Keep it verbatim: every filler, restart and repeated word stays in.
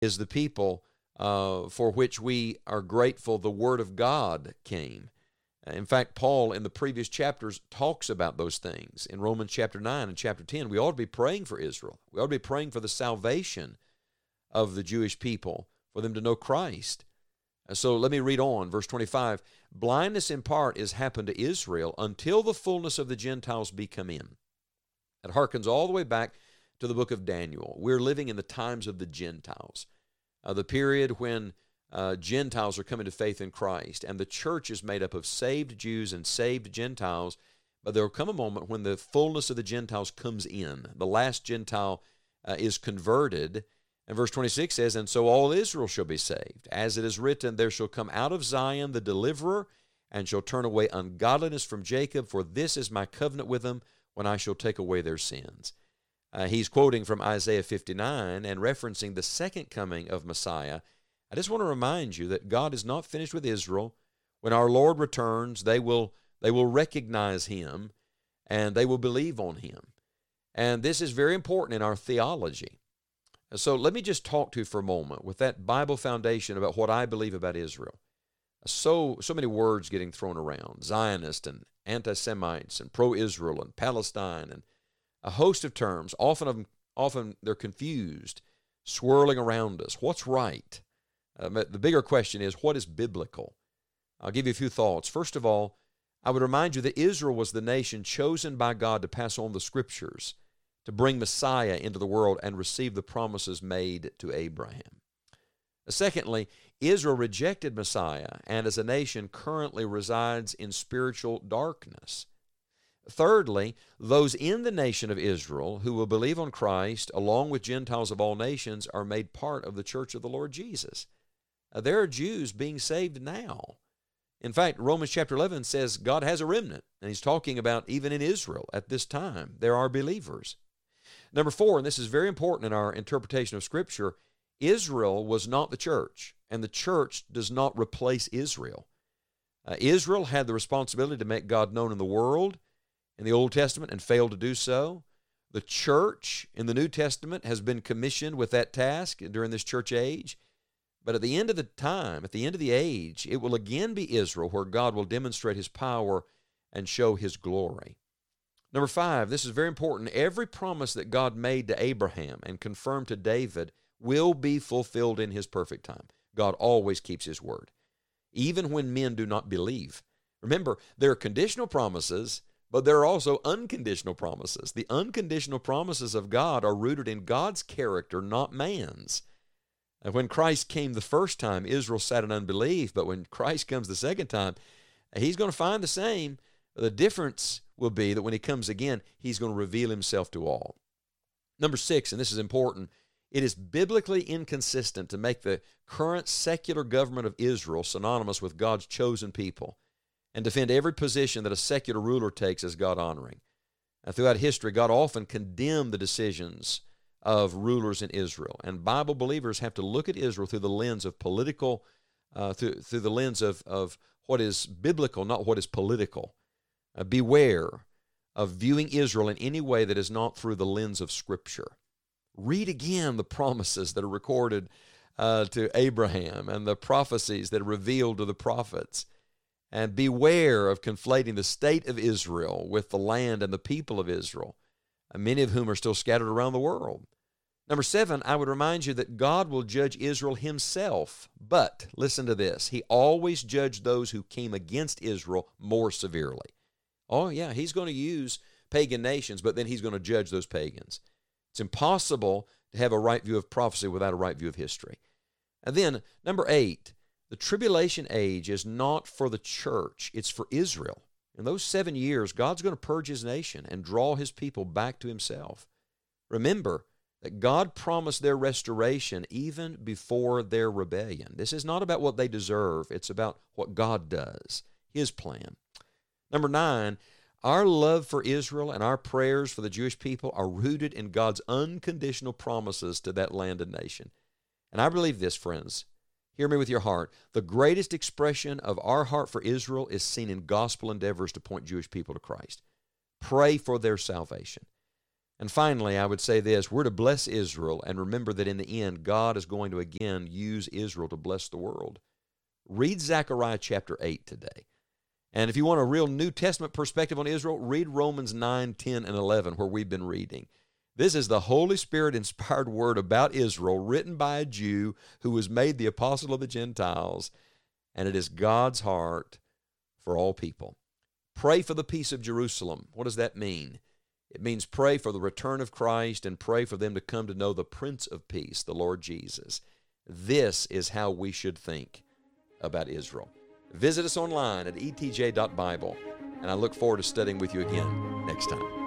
is the people uh, for which we are grateful the Word of God came. In fact, Paul in the previous chapters talks about those things. In Romans chapter nine and chapter ten, we ought to be praying for Israel. We ought to be praying for the salvation of the Jewish people, for them to know Christ. So let me read on, verse twenty-five. Blindness in part is happened to Israel until the fullness of the Gentiles be come in. It harkens all the way back to the book of Daniel. We're living in the times of the Gentiles, uh, the period when uh, Gentiles are coming to faith in Christ, and the church is made up of saved Jews and saved Gentiles, but there will come a moment when the fullness of the Gentiles comes in. The last Gentile uh, is converted, and verse twenty-six says, and so all Israel shall be saved. As it is written, there shall come out of Zion the deliverer, and shall turn away ungodliness from Jacob, for this is my covenant with them, when I shall take away their sins. Uh, he's quoting from Isaiah fifty-nine and referencing the second coming of Messiah. I just want to remind you that God is not finished with Israel. When our Lord returns, they will, they will recognize Him, and they will believe on Him. And this is very important in our theology. So let me just talk to you for a moment with that Bible foundation about what I believe about Israel. So, so many words getting thrown around, Zionist and anti-Semites and pro-Israel and Palestine and a host of terms. Often, of them, often they're confused, swirling around us. What's right? Um, the bigger question is, what is biblical? I'll give you a few thoughts. First of all, I would remind you that Israel was the nation chosen by God to pass on the Scriptures, to bring Messiah into the world and receive the promises made to Abraham. Secondly, Israel rejected Messiah and as a nation currently resides in spiritual darkness. Thirdly, those in the nation of Israel who will believe on Christ, along with Gentiles of all nations, are made part of the church of the Lord Jesus. Uh, there are Jews being saved now. In fact, Romans chapter eleven says God has a remnant, and he's talking about even in Israel at this time, there are believers. Number four, and this is very important in our interpretation of Scripture, Israel was not the church, and the church does not replace Israel. Uh, Israel had the responsibility to make God known in the world in the Old Testament and failed to do so. The church in the New Testament has been commissioned with that task during this church age. But at the end of the time, at the end of the age, it will again be Israel where God will demonstrate His power and show His glory. Number five, this is very important. Every promise that God made to Abraham and confirmed to David will be fulfilled in His perfect time. God always keeps His word, even when men do not believe. Remember, there are conditional promises, but there are also unconditional promises. The unconditional promises of God are rooted in God's character, not man's. And when Christ came the first time, Israel sat in unbelief, but when Christ comes the second time, He's going to find the same. The difference will be that when He comes again, He's going to reveal Himself to all. Number six, and this is important, it is biblically inconsistent to make the current secular government of Israel synonymous with God's chosen people and defend every position that a secular ruler takes as God-honoring. Now, throughout history, God often condemned the decisions of rulers in Israel, and Bible believers have to look at Israel through the lens of political, uh, through, through the lens of, of what is biblical, not what is political. Uh, beware of viewing Israel in any way that is not through the lens of Scripture. Read again the promises that are recorded uh, to Abraham and the prophecies that are revealed to the prophets. And beware of conflating the state of Israel with the land and the people of Israel, many of whom are still scattered around the world. Number seven, I would remind you that God will judge Israel Himself. But, listen to this, He always judged those who came against Israel more severely. Oh yeah, He's going to use pagan nations, but then He's going to judge those pagans. It's impossible to have a right view of prophecy without a right view of history. And then, number eight, the tribulation age is not for the church, it's for Israel. In those seven years, God's going to purge His nation and draw His people back to Himself. Remember that God promised their restoration even before their rebellion. This is not about what they deserve. It's about what God does, His plan. Number nine, our love for Israel and our prayers for the Jewish people are rooted in God's unconditional promises to that land and nation. And I believe this, friends. Hear me with your heart. The greatest expression of our heart for Israel is seen in gospel endeavors to point Jewish people to Christ. Pray for their salvation. And finally, I would say this, we're to bless Israel and remember that in the end, God is going to again use Israel to bless the world. Read Zechariah chapter eight today. And if you want a real New Testament perspective on Israel, read Romans nine, ten, and eleven, where we've been reading. This is the Holy Spirit-inspired word about Israel, written by a Jew who was made the apostle of the Gentiles, and it is God's heart for all people. Pray for the peace of Jerusalem. What does that mean? It means pray for the return of Christ and pray for them to come to know the Prince of Peace, the Lord Jesus. This is how we should think about Israel. Visit us online at e t j dot bible, and I look forward to studying with you again next time.